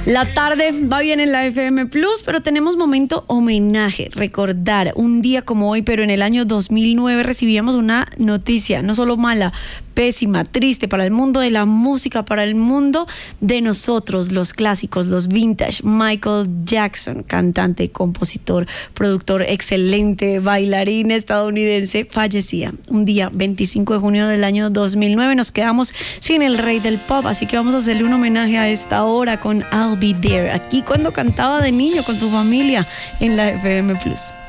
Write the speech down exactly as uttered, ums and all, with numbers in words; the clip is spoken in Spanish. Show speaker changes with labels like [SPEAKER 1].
[SPEAKER 1] La tarde va bien en la F M Plus, pero tenemos momento homenaje, recordar un día como hoy, pero en el año dos mil nueve recibíamos una noticia, no solo mala, pésima, triste para el mundo de la música, para el mundo de nosotros, los clásicos, los vintage. Michael Jackson, cantante, compositor, productor, excelente, bailarín estadounidense, fallecía un día veinticinco de junio del año dos mil nueve. Nos quedamos sin el rey del pop, así que vamos a hacerle un homenaje a esta hora con I'll Be There, aquí cuando cantaba de niño con su familia en la F M Plus.